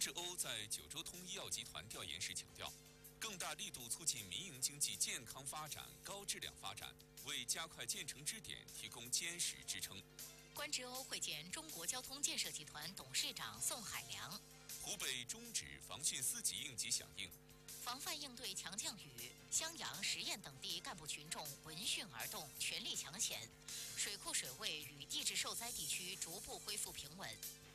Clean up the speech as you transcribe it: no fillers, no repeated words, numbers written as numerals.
志欧在九州通医药集团调研时强调，更大力度促进民营经济健康发展、高质量发展，为加快建成支点提供坚实支撑。 关志欧会见中国交通建设集团董事长宋海良。 湖北终止防汛4级应急响应。 防范应对强降雨，襄阳、十堰等地干部群众闻讯而动，全力抢险。水库水位与地质受灾地区逐步恢复平稳。